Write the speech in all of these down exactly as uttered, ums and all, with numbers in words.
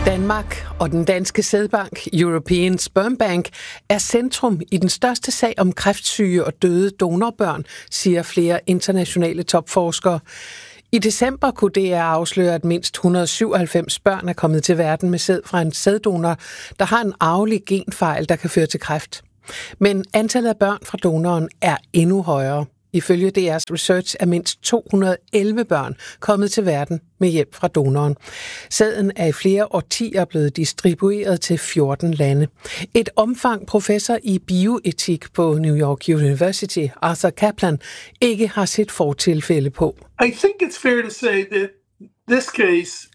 Danmark og den danske sædbank European Sperm Bank er centrum i den største sag om kræftsyge og døde donorbørn, siger flere internationale topforskere. I december kunne D R afsløre, at mindst et hundrede og syvoghalvfems børn er kommet til verden med sæd fra en sæddonor, der har en arvelig genfejl, der kan føre til kræft. Men antallet af børn fra donoren er endnu højere. Ifølge D R's research er mindst to hundrede og elleve børn kommet til verden med hjælp fra donoren. Sæden er i flere årtier blevet distribueret til fjorten lande. Et omfang professor i bioetik på New York University, Arthur Kaplan, ikke har set fortilfælde på. I think it's fair to say that this case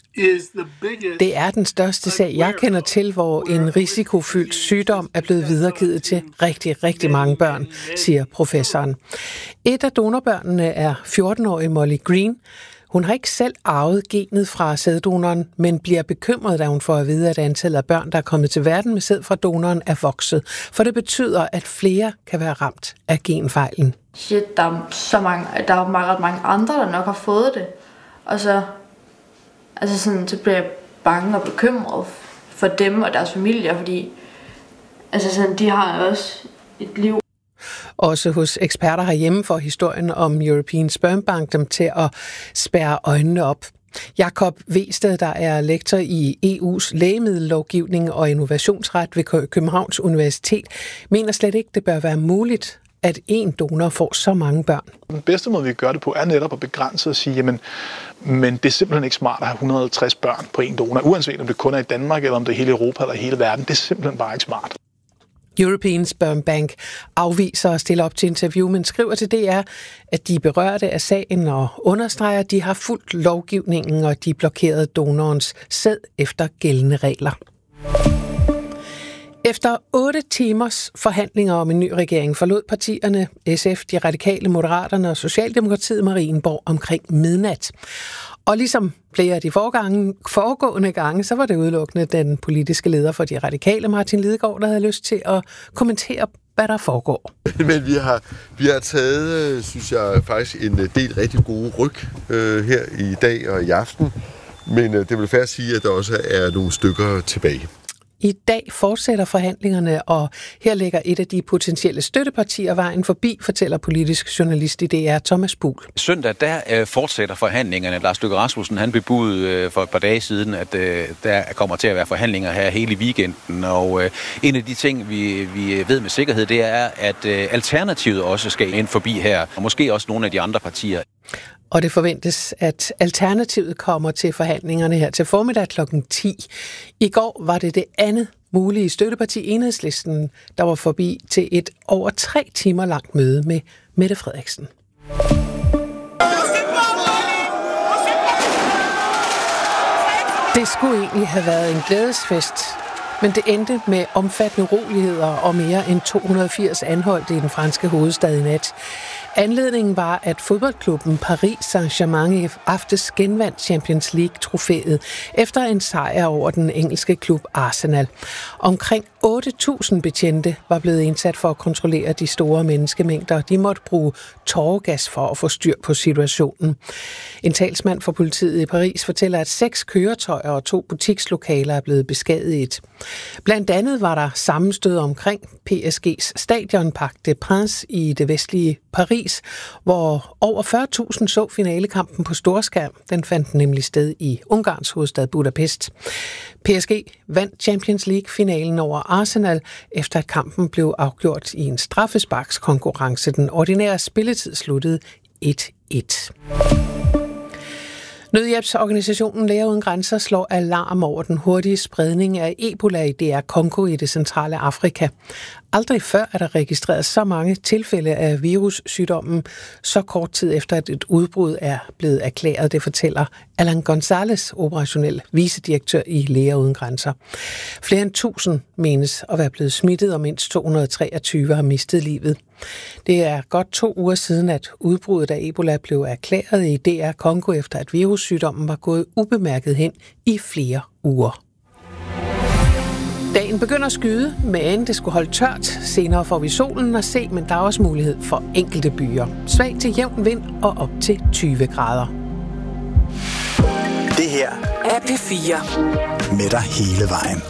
Det er den største sag, jeg kender til, hvor en risikofyldt sygdom er blevet videregivet til rigtig, rigtig mange børn, siger professoren. Et af donorbørnene er fjorten-årige Molly Green. Hun har ikke selv arvet genet fra sæddonoren, men bliver bekymret, da hun får at vide, at antallet af børn, der er kommet til verden med sæd fra donoren, er vokset. For det betyder, at flere kan være ramt af genfejlen. Shit, der er så mange, der er ret mange andre, der nok har fået det. Og så... Altså sådan, så bliver jeg bange og bekymret for dem og deres familier, fordi altså sådan, de har også et liv. Også hos eksperter herhjemme får historien om European Sperm Bank dem til at spærre øjnene op. Jakob Wested, der er lektor i E U's lægemiddellovgivning og innovationsret ved Københavns Universitet, mener slet ikke, det bør være muligt, at en donor får så mange børn. Den bedste måde, vi kan gøre det på, er netop at begrænse og sige, jamen, men det er simpelthen ikke smart at have et hundrede og halvtreds børn på en donor, uanset om det kun er i Danmark, eller om det er hele Europa eller hele verden. Det er simpelthen bare ikke smart. European Sperm Bank afviser at stille op til interview, men skriver til D R, at de berørte af sagen og understreger, at de har fulgt lovgivningen, og de blokerede donorens sæd efter gældende regler. Efter otte timers forhandlinger om en ny regering forlod partierne S F, De Radikale, Moderaterne og Socialdemokratiet Marienborg omkring midnat. Og ligesom flere af de foregående gange, så var det udelukkende den politiske leder for De Radikale, Martin Lidegaard, der havde lyst til at kommentere, hvad der foregår. Men vi har, vi har taget, synes jeg, faktisk en del rigtig gode ryg øh, her i dag og i aften. Men øh, det vil fair sige, at der også er nogle stykker tilbage. I dag fortsætter forhandlingerne, og her lægger et af de potentielle støttepartier vejen forbi, fortæller politisk journalist i D R Thomas Buhl. Søndag, der øh, fortsætter forhandlingerne. Lars Løkke Rasmussen, han bebudede øh, for et par dage siden, at øh, der kommer til at være forhandlinger her hele weekenden. Og øh, en af de ting, vi, vi ved med sikkerhed, det er, at øh, Alternativet også skal ind forbi her, og måske også nogle af de andre partier. Og det forventes, at Alternativet kommer til forhandlingerne her til formiddag klokken ti. I går var det det andet mulige støtteparti, Enhedslisten, der var forbi til et over tre timer langt møde med Mette Frederiksen. Det skulle egentlig have været en glædesfest, men det endte med omfattende uroligheder og mere end to hundrede og firs anholdte i den franske hovedstad i nat. Anledningen var, at fodboldklubben Paris Saint-Germain i aftes genvandt Champions League-trofæet efter en sejr over den engelske klub Arsenal. Omkring otte tusind betjente var blevet indsat for at kontrollere de store menneskemængder. De måtte bruge tåregas for at få styr på situationen. En talsmand for politiet i Paris fortæller, at seks køretøjer og to butikslokaler er blevet beskadiget. Blandt andet var der sammenstød omkring P S G's stadion Parc des Princes i det vestlige Paris, hvor over fyrre tusind så finalekampen på storskærm. Den fandt nemlig sted i Ungarns hovedstad Budapest. P S G vandt Champions League-finalen over Arsenal, efter at kampen blev afgjort i en straffesparkskonkurrence. Den ordinære spilletid sluttede et et. Nødhjælpsorganisationen Læger Uden Grænser slår alarm over den hurtige spredning af Ebola i D R Congo i det centrale Afrika. Aldrig før er der registreret så mange tilfælde af virussygdommen, så kort tid efter at et udbrud er blevet erklæret, det fortæller Alan Gonzalez, operationel vicedirektør i Læger Uden Grænser. Flere end tusind menes at være blevet smittet, og mindst to hundrede og treogtyve har mistet livet. Det er godt to uger siden, at udbruddet af Ebola blev erklæret i D R Congo, efter at virussygdommen var gået ubemærket hen i flere uger. Dagen begynder at skyde, men det skulle holde tørt. Senere får vi solen at se, men der er også mulighed for enkelte byer. Svag til jævn vind og op til tyve grader. Det her af P fire. Med dig hele vejen.